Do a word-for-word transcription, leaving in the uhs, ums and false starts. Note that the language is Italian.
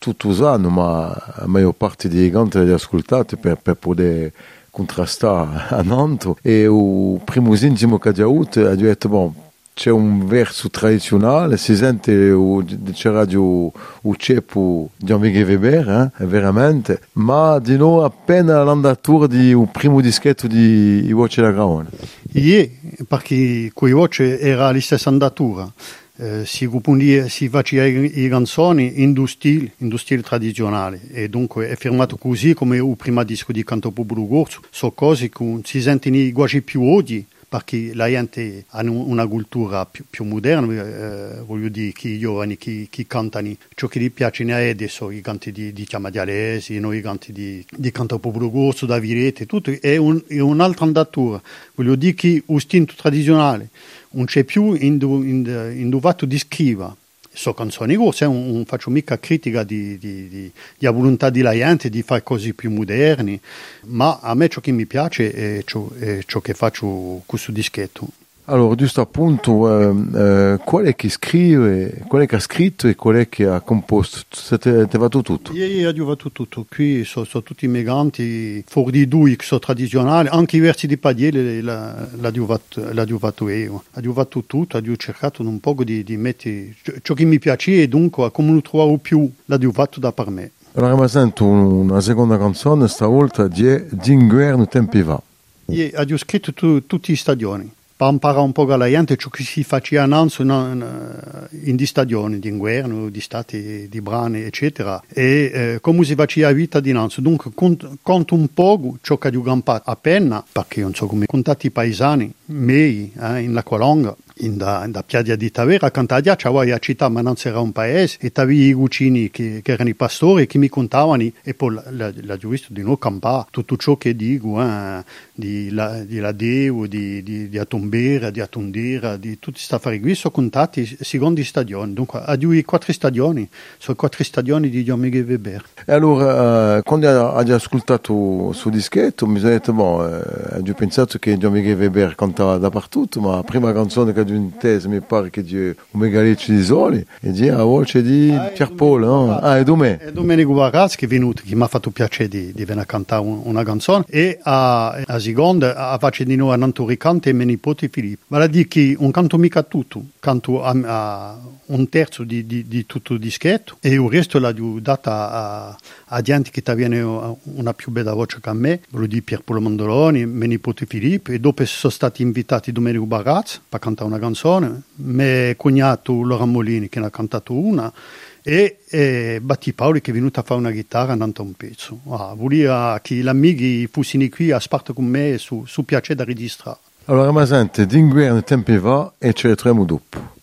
tutto usato, ma la maggior parte dei canti li ho ascoltati per, per poter contrastare a Nantes. E il primo sintimo che ho avuto ha detto, bon, c'è un verso tradizionale, si sente c'era il ceppo di Jean-Miguel Weber, eh, veramente, ma di noi appena l'andatura del primo dischetto di I Voce da Graone. Ie, perché quei voce era la stessa andatura. Eh, si, si faceva i canzoni in due stili, in due stili tradizionali, e dunque è firmato così come il primo disco di Canto Popolo Corso. Sono cose che si sentono quasi più oggi, perché la gente ha una cultura più, più moderna, eh, voglio dire, che i giovani che, che cantano ciò che gli piace adesso, i canti di, di Chiamadialesi, no, i canti di, di Canto Popolo Corso, da Virete, tutto è, un, è un'altra andatura. Voglio dire che l'istinto tradizionale non c'è più in dove di scrivere. So canzoni corse, non, non faccio mica critica di, di, di, di volontà di la gente di fare cose più moderni, ma a me ciò che mi piace è ciò, è ciò che faccio con questo dischetto. Allora, giusto appunto, eh, eh, qual è che scrive, qual è che ha scritto e qual è che ha composto? Ti è fatto tutto? Io ho fatto tutto, qui sono so tutti i miei canti, fuori di due che sono tradizionali, anche i versi di Padiele l'ho fatto io. Ho fatto tutto, ho cercato un po' di, di mettere ciò che mi piace e dunque come lo trovavo più, l'ho fatto da per me. Allora mi sento una seconda canzone, stavolta di D'inverno tempi va. Io ho scritto tu, tutti i stadioni. Per imparare un po' alla gente ciò che si faceva a Nantes in, in di stagioni, di inverno, di estate, di brani, eccetera. E eh, come si faceva la vita di Nantes. Dunque conto, conto un po' ciò che ho campato appena, perché non so come contatti i paesani, miei, eh, in Lacqua Longa, in da, in da Piadia di Tavera, cantadia, c'era la città, ma non c'era un paese, e avevi i cucini che, che erano i pastori che mi contavano, e poi l'ho visto di noi campare tutto ciò che dico, eh, di, la, di la Deo, di, di, di Atombera, di Atondera, di tutti questi affari qui, sono contati secondo i stadioni. Dunque, ha due quattro stadioni, sono quattro stadioni di Jean-Miguel Weber. E allora, eh, quando hai ascoltato il suo dischetto, mi sono detto, boh, eh, ho pensato che Jean-Miguel Weber cantava dappertutto, ma la prima canzone che ho inteso mi pare che di un megaleccio di soli, e di la voce di ah, Pierpaolo, no? Ah, è Domè. È Domenico Barazzi che è venuto, che mi ha fatto piacere di, di venire a cantare un, una canzone, e a, a seconda a faccia di noi a Nantoricante e mio nipote Filippo. Vale a dire che non canto mica tutto, canto a, a un terzo di, di, di tutto il dischetto, e il resto l'ho data a, a gente che aveva una più bella voce che a me, voglio dire Pierpaolo Mandoloni, mio nipote Filippo, e dopo sono stati invitati Domenico Barazzi per cantare una canzone, mio cognato Laura Molini che ne ha cantato una, e, e Batti Paoli che è venuto a fare una chitarra andando un pezzo. Ah, voleva che gli amici fossero qui a sparte con me su, su piacere da registrare. Allora, ma sente, d'inverno tempi va e ce le troviamo dopo.